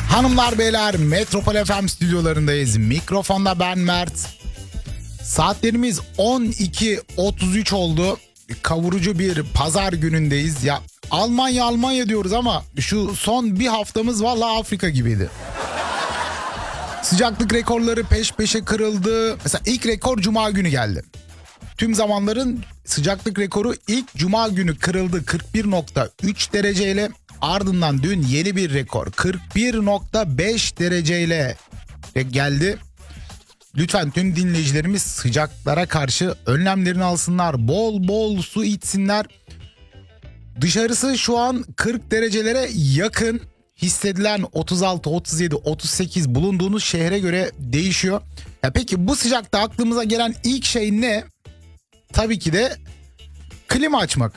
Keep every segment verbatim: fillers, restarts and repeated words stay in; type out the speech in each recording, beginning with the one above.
Hanımlar beyler, Metropol F M stüdyolarındayız. Mikrofonda ben Mert. Saatlerimiz on iki otuz üç oldu. Kavurucu bir pazar günündeyiz. Ya Almanya Almanya diyoruz ama şu son bir haftamız vallahi Afrika gibiydi. Sıcaklık rekorları peş peşe kırıldı. Mesela ilk rekor Cuma günü geldi. Tüm zamanların sıcaklık rekoru ilk Cuma günü kırıldı kırk bir nokta üç dereceyle. Ardından dün yeni bir rekor kırk bir nokta beş dereceyle geldi. Lütfen tüm dinleyicilerimiz sıcaklara karşı önlemlerini alsınlar. Bol bol su içsinler. Dışarısı şu an kırk derecelere yakın. Hissedilen otuz altı, otuz yedi, otuz sekiz bulunduğunuz şehre göre değişiyor. Ya peki bu sıcakta aklımıza gelen ilk şey ne? Tabii ki de klima açmak.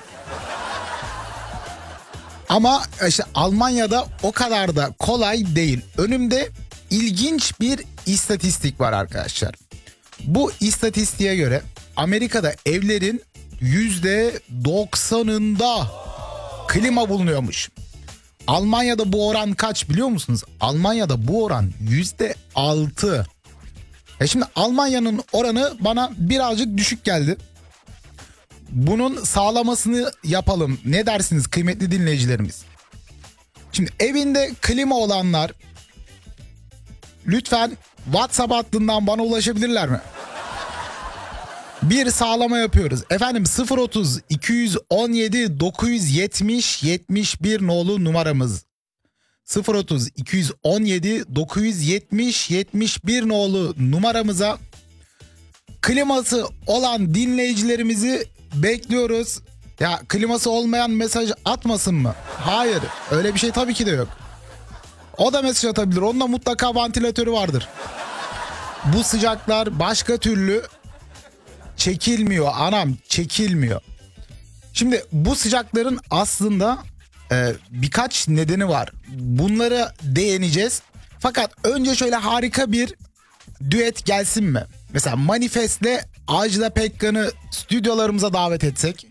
Ama işte Almanya'da o kadar da kolay değil. Önümde ilginç bir istatistik var arkadaşlar. Bu istatistiğe göre Amerika'da evlerin yüzde doksanında klima bulunuyormuş. Almanya'da bu oran kaç biliyor musunuz? Almanya'da bu oran yüzde altı. E şimdi Almanya'nın oranı bana birazcık düşük geldi. Bunun sağlamasını yapalım. Ne dersiniz kıymetli dinleyicilerimiz? Şimdi evinde klima olanlar lütfen WhatsApp hattından bana ulaşabilirler mi? Bir sağlama yapıyoruz. Efendim sıfır otuz iki on yedi dokuz yetmiş yetmiş bir nolu numaramız. sıfır otuz iki on yedi dokuz yetmiş yetmiş bir nolu numaramıza kliması olan dinleyicilerimizi bekliyoruz. Ya kliması olmayan mesaj atmasın mı? Hayır, öyle bir şey tabii ki de yok. O da mesaj atabilir. Onun da mutlaka vantilatörü vardır. Bu sıcaklar başka türlü çekilmiyor anam, çekilmiyor. Şimdi bu sıcakların aslında e, birkaç nedeni var. Bunları değineceğiz. Fakat önce şöyle harika bir düet gelsin mi? Mesela Manifest'le Ajda Pekkan'ı stüdyolarımıza davet etsek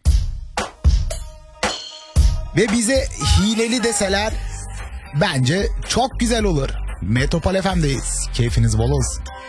ve bize hileli deseler bence çok güzel olur. Metropol F M'deyiz. Keyfiniz bol olsun.